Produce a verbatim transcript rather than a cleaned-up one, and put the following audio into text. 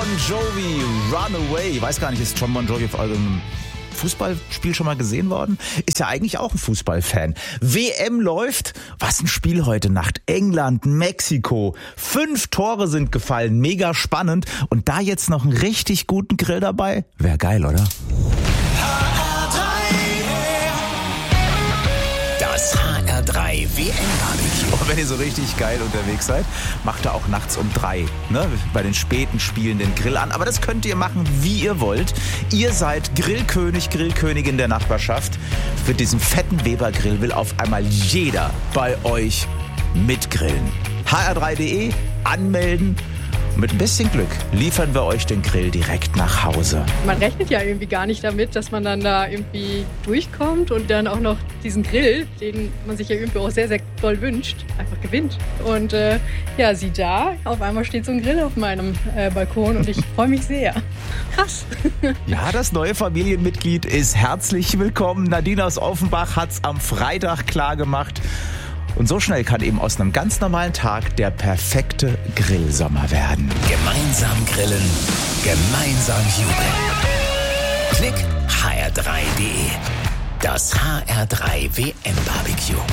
Jovi, Runaway. Ich weiß gar nicht, ist John Bon Jovi auf einem Fußballspiel schon mal gesehen worden? Ist ja eigentlich auch ein Fußballfan. W M läuft. Was ein Spiel heute Nacht. England, Mexiko. Fünf Tore sind gefallen. Mega spannend. Und da jetzt noch einen richtig guten Grill dabei? Wäre geil, oder? Das H R drei W M-Barbecue. Und wenn ihr so richtig geil unterwegs seid, macht ihr auch nachts um drei, ne, bei den späten Spielen den Grill an. Aber das könnt ihr machen, wie ihr wollt. Ihr seid Grillkönig, Grillkönigin der Nachbarschaft. Für diesen fetten Weber-Grill will auf einmal jeder bei euch mitgrillen. H R drei punkt de, anmelden. Mit ein bisschen Glück liefern wir euch den Grill direkt nach Hause. Man rechnet ja irgendwie gar nicht damit, dass man dann da irgendwie durchkommt und dann auch noch diesen Grill, den man sich ja irgendwie auch sehr, sehr doll wünscht, einfach gewinnt. Und äh, ja, sieh da, auf einmal steht so ein Grill auf meinem äh, Balkon und ich freue mich sehr. Krass. Ja, das neue Familienmitglied ist herzlich willkommen. Nadine aus Offenbach hat's am Freitag klar gemacht. Und so schnell kann eben aus einem ganz normalen Tag der perfekte Grillsommer werden. Gemeinsam grillen, gemeinsam jubeln. Klick H R drei punkt de. Das H R drei W M-Barbecue.